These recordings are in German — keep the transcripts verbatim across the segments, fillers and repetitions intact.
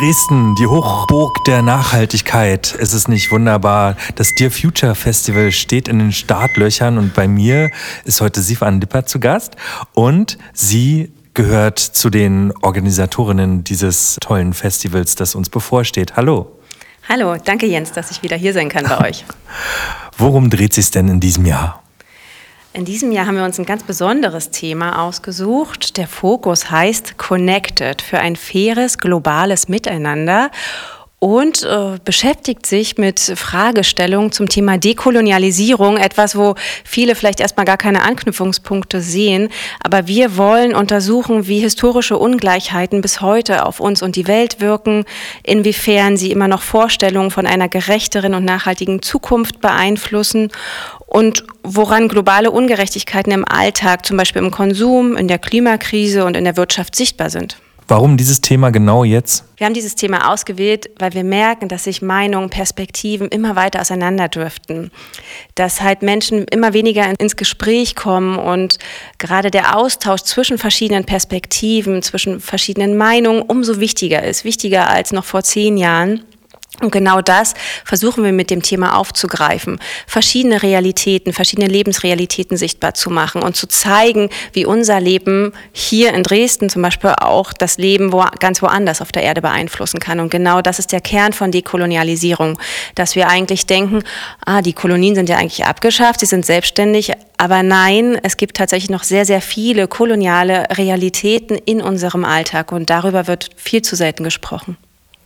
Dresden, die Hochburg der Nachhaltigkeit. Es ist nicht wunderbar. Das Dear Future Festival steht in den Startlöchern und bei mir ist heute Sivan Lippert zu Gast und sie gehört zu den Organisatorinnen dieses tollen Festivals, das uns bevorsteht. Hallo. Hallo, danke Jens, dass ich wieder hier sein kann bei euch. Worum dreht sich denn in diesem Jahr? In diesem Jahr haben wir uns ein ganz besonderes Thema ausgesucht. Der Fokus heißt Connected für ein faires, globales Miteinander und äh, beschäftigt sich mit Fragestellungen zum Thema Dekolonialisierung, etwas, wo viele vielleicht erstmal gar keine Anknüpfungspunkte sehen. Aber wir wollen untersuchen, wie historische Ungleichheiten bis heute auf uns und die Welt wirken, inwiefern sie immer noch Vorstellungen von einer gerechteren und nachhaltigen Zukunft beeinflussen und woran globale Ungerechtigkeiten im Alltag, zum Beispiel im Konsum, in der Klimakrise und in der Wirtschaft sichtbar sind. Warum dieses Thema genau jetzt? Wir haben dieses Thema ausgewählt, weil wir merken, dass sich Meinungen, Perspektiven immer weiter auseinanderdriften. Dass halt Menschen immer weniger ins Gespräch kommen und gerade der Austausch zwischen verschiedenen Perspektiven, zwischen verschiedenen Meinungen umso wichtiger ist. Wichtiger als noch vor zehn Jahren. Und genau das versuchen wir mit dem Thema aufzugreifen, verschiedene Realitäten, verschiedene Lebensrealitäten sichtbar zu machen und zu zeigen, wie unser Leben hier in Dresden zum Beispiel auch das Leben wo, ganz woanders auf der Erde beeinflussen kann. Und genau das ist der Kern von Dekolonialisierung, dass wir eigentlich denken, ah, die Kolonien sind ja eigentlich abgeschafft, sie sind selbstständig, aber nein, es gibt tatsächlich noch sehr, sehr viele koloniale Realitäten in unserem Alltag und darüber wird viel zu selten gesprochen.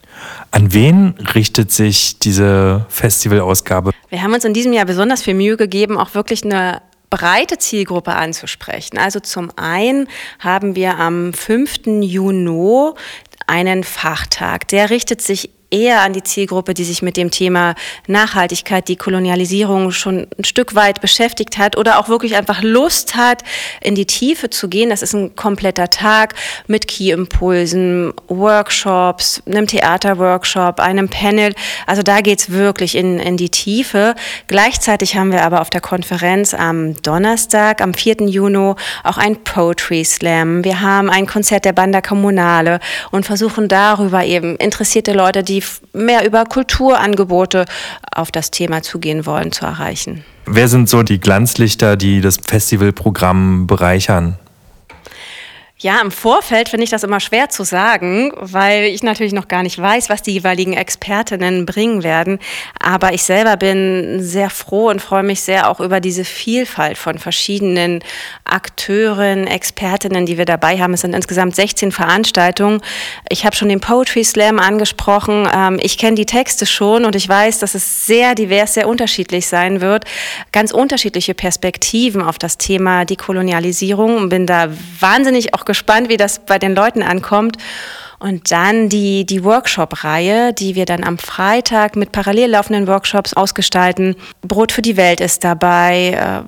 An wen richtet sich diese Festivalausgabe? Wir haben uns in diesem Jahr besonders viel Mühe gegeben, auch wirklich eine breite Zielgruppe anzusprechen. Also zum einen haben wir am fünften Juni einen Fachtag. Der richtet sich eher an die Zielgruppe, die sich mit dem Thema Nachhaltigkeit, Dekolonialisierung schon ein Stück weit beschäftigt hat oder auch wirklich einfach Lust hat, in die Tiefe zu gehen. Das ist ein kompletter Tag mit Key-Impulsen, Workshops, einem Theaterworkshop, einem Panel. Also da geht's wirklich in, in die Tiefe. Gleichzeitig haben wir aber auf der Konferenz am Donnerstag, am vierten Juni, auch ein Poetry Slam. Wir haben ein Konzert der Banda Comunale und versuchen darüber eben interessierte Leute, die mehr über Kulturangebote auf das Thema zugehen wollen, zu erreichen. Wer sind so die Glanzlichter, die das Festivalprogramm bereichern? Ja, im Vorfeld finde ich das immer schwer zu sagen, weil ich natürlich noch gar nicht weiß, was die jeweiligen Expertinnen bringen werden. Aber ich selber bin sehr froh und freue mich sehr auch über diese Vielfalt von verschiedenen Akteuren, Expertinnen, die wir dabei haben. Es sind insgesamt sechzehn Veranstaltungen. Ich habe schon den Poetry Slam angesprochen. Ich kenne die Texte schon und ich weiß, dass es sehr divers, sehr unterschiedlich sein wird. Ganz unterschiedliche Perspektiven auf das Thema Dekolonialisierung und bin da wahnsinnig auch gespannt, wie das bei den Leuten ankommt. Und dann die, die Workshop-Reihe, die wir dann am Freitag mit parallel laufenden Workshops ausgestalten. Brot für die Welt ist dabei,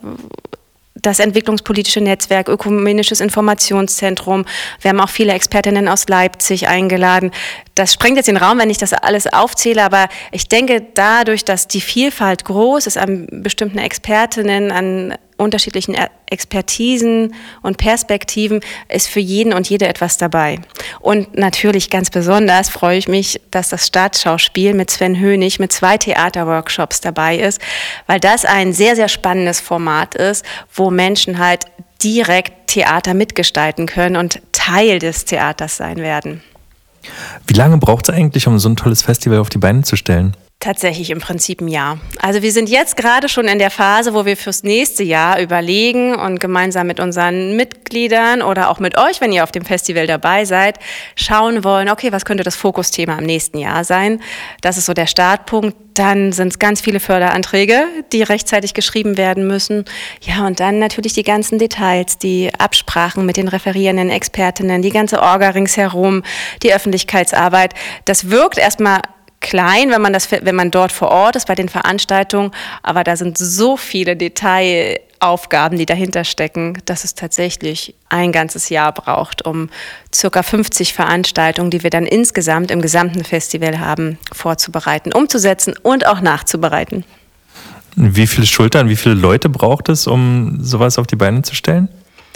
das entwicklungspolitische Netzwerk, ökumenisches Informationszentrum. Wir haben auch viele Expertinnen aus Leipzig eingeladen. Das sprengt jetzt den Raum, wenn ich das alles aufzähle, aber ich denke, dadurch, dass die Vielfalt groß ist an bestimmten Expertinnen, an unterschiedlichen Expertisen und Perspektiven, ist für jeden und jede etwas dabei. Und natürlich ganz besonders freue ich mich, dass das Staatsschauspiel mit Sven Hönig mit zwei Theaterworkshops dabei ist, weil das ein sehr, sehr spannendes Format ist, wo Menschen halt direkt Theater mitgestalten können und Teil des Theaters sein werden. Wie lange braucht es eigentlich, um so ein tolles Festival auf die Beine zu stellen? Tatsächlich im Prinzip ein Jahr. Also wir sind jetzt gerade schon in der Phase, wo wir fürs nächste Jahr überlegen und gemeinsam mit unseren Mitgliedern oder auch mit euch, wenn ihr auf dem Festival dabei seid, schauen wollen, okay, was könnte das Fokusthema im nächsten Jahr sein? Das ist so der Startpunkt. Dann sind es ganz viele Förderanträge, die rechtzeitig geschrieben werden müssen. Ja, und dann natürlich die ganzen Details, die Absprachen mit den referierenden Expertinnen, die ganze Orga ringsherum, die Öffentlichkeitsarbeit. Das wirkt erstmal klein, wenn man das, wenn man dort vor Ort ist bei den Veranstaltungen, aber da sind so viele Detailaufgaben, die dahinter stecken, dass es tatsächlich ein ganzes Jahr braucht, um circa fünfzig Veranstaltungen, die wir dann insgesamt im gesamten Festival haben, vorzubereiten, umzusetzen und auch nachzubereiten. Wie viele Schultern, wie viele Leute braucht es, um sowas auf die Beine zu stellen?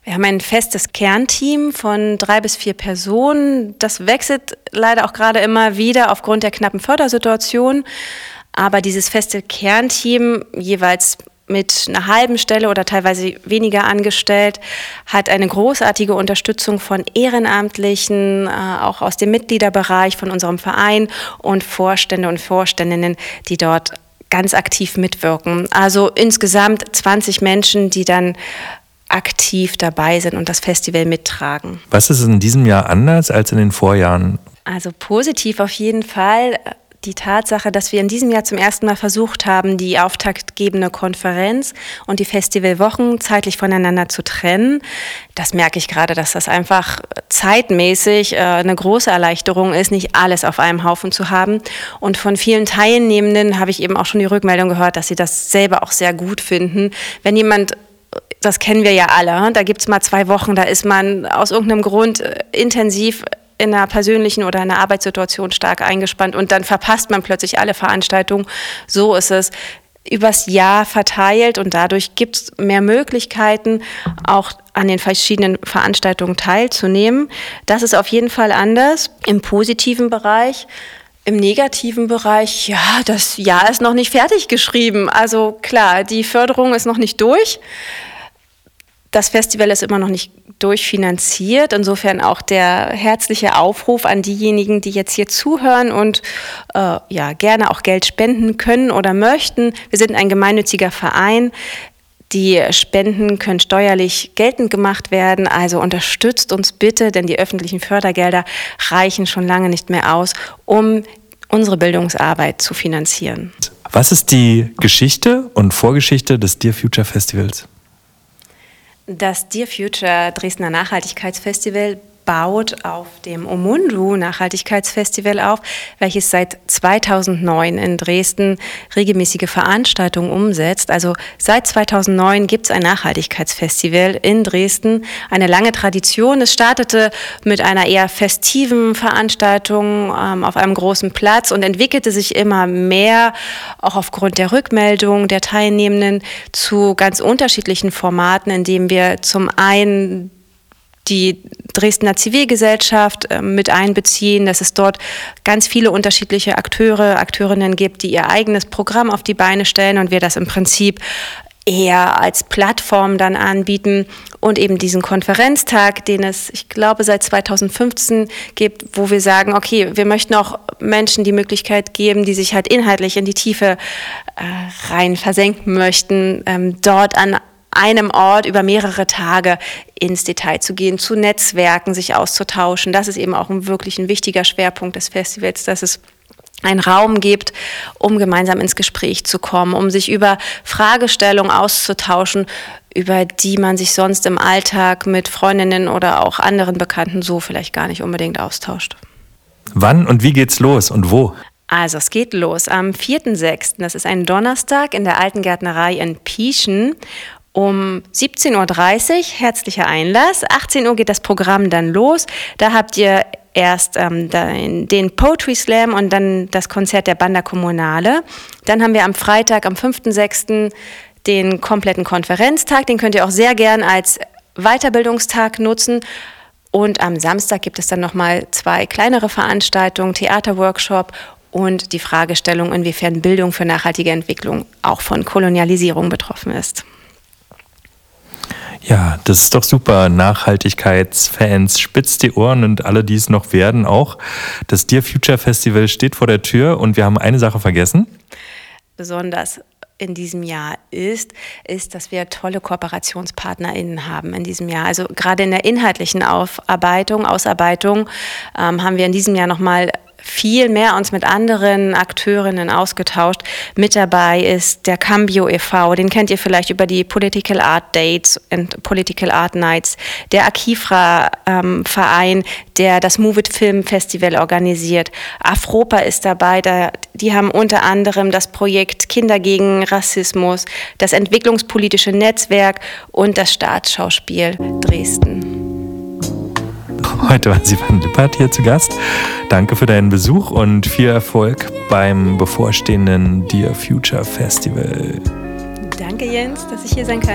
Wir haben ein festes Kernteam von drei bis vier Personen. Das wechselt leider auch gerade immer wieder aufgrund der knappen Fördersituation. Aber dieses feste Kernteam, jeweils mit einer halben Stelle oder teilweise weniger angestellt, hat eine großartige Unterstützung von Ehrenamtlichen, äh, auch aus dem Mitgliederbereich von unserem Verein und Vorstände und Vorständinnen, die dort ganz aktiv mitwirken. Also insgesamt zwanzig Menschen, die dann aktiv dabei sind und das Festival mittragen. Was ist in diesem Jahr anders als in den Vorjahren? Also positiv auf jeden Fall die Tatsache, dass wir in diesem Jahr zum ersten Mal versucht haben, die auftaktgebende Konferenz und die Festivalwochen zeitlich voneinander zu trennen. Das merke ich gerade, dass das einfach zeitmäßig äh, eine große Erleichterung ist, nicht alles auf einem Haufen zu haben. Und von vielen Teilnehmenden habe ich eben auch schon die Rückmeldung gehört, dass sie das selber auch sehr gut finden. Wenn jemand, das kennen wir ja alle, da gibt es mal zwei Wochen, da ist man aus irgendeinem Grund intensiv in einer persönlichen oder einer Arbeitssituation stark eingespannt und dann verpasst man plötzlich alle Veranstaltungen. So ist es übers Jahr verteilt und dadurch gibt es mehr Möglichkeiten, auch an den verschiedenen Veranstaltungen teilzunehmen. Das ist auf jeden Fall anders im positiven Bereich. Im negativen Bereich, ja, das Jahr ist noch nicht fertig geschrieben. Also klar, die Förderung ist noch nicht durch. Das Festival ist immer noch nicht durchfinanziert. Insofern auch der herzliche Aufruf an diejenigen, die jetzt hier zuhören und äh, ja, gerne auch Geld spenden können oder möchten. Wir sind ein gemeinnütziger Verein. Die Spenden können steuerlich geltend gemacht werden. Also unterstützt uns bitte, denn die öffentlichen Fördergelder reichen schon lange nicht mehr aus, um unsere Bildungsarbeit zu finanzieren. Was ist die Geschichte und Vorgeschichte des Dear Future Festivals? Das Dear Future Dresdner Nachhaltigkeitsfestival baut auf dem Omundu Nachhaltigkeitsfestival auf, welches seit zweitausendneun in Dresden regelmäßige Veranstaltungen umsetzt. Also seit zweitausendneun gibt es ein Nachhaltigkeitsfestival in Dresden, eine lange Tradition. Es startete mit einer eher festiven Veranstaltung ähm, auf einem großen Platz und entwickelte sich immer mehr, auch aufgrund der Rückmeldung der Teilnehmenden, zu ganz unterschiedlichen Formaten, in denen wir zum einen die Dresdner Zivilgesellschaft äh, mit einbeziehen, dass es dort ganz viele unterschiedliche Akteure, Akteurinnen gibt, die ihr eigenes Programm auf die Beine stellen und wir das im Prinzip eher als Plattform dann anbieten und eben diesen Konferenztag, den es, ich glaube, seit zweitausendfünfzehn gibt, wo wir sagen, okay, wir möchten auch Menschen die Möglichkeit geben, die sich halt inhaltlich in die Tiefe äh, rein versenken möchten, ähm, dort an einem Ort über mehrere Tage ins Detail zu gehen, zu Netzwerken, sich auszutauschen. Das ist eben auch ein wirklich ein wichtiger Schwerpunkt des Festivals, dass es einen Raum gibt, um gemeinsam ins Gespräch zu kommen, um sich über Fragestellungen auszutauschen, über die man sich sonst im Alltag mit Freundinnen oder auch anderen Bekannten so vielleicht gar nicht unbedingt austauscht. Wann und wie geht's los und wo? Also es geht los am vierten sechsten, das ist ein Donnerstag in der Alten Gärtnerei in Pieschen. Um siebzehn Uhr dreißig, herzlicher Einlass. achtzehn Uhr geht das Programm dann los. Da habt ihr erst ähm, den Poetry Slam und dann das Konzert der Banda Kommunale. Dann haben wir am Freitag, am fünften sechsten den kompletten Konferenztag. Den könnt ihr auch sehr gern als Weiterbildungstag nutzen. Und am Samstag gibt es dann nochmal zwei kleinere Veranstaltungen, Theaterworkshop und die Fragestellung, inwiefern Bildung für nachhaltige Entwicklung auch von Kolonialisierung betroffen ist. Ja, das ist doch super. Nachhaltigkeitsfans, spitzt die Ohren und alle, die es noch werden, auch. Das Dear Future Festival steht vor der Tür und wir haben eine Sache vergessen. Besonders in diesem Jahr ist, ist, dass wir tolle KooperationspartnerInnen haben in diesem Jahr. Also gerade in der inhaltlichen Aufarbeitung, Ausarbeitung ähm, haben wir in diesem Jahr nochmal viel mehr uns mit anderen Akteurinnen ausgetauscht. Mit dabei ist der Cambio e V, den kennt ihr vielleicht über die Political Art Dates und Political Art Nights, der Akifra-Verein, ähm, der das Move It Film Festival organisiert. Afropa ist dabei, da, die haben unter anderem das Projekt Kinder gegen Rassismus, das entwicklungspolitische Netzwerk und das Staatsschauspiel Dresden. Heute war Sivan Lippert hier zu Gast. Danke für deinen Besuch und viel Erfolg beim bevorstehenden Dear Future Festival. Danke, Jens, dass ich hier sein kann.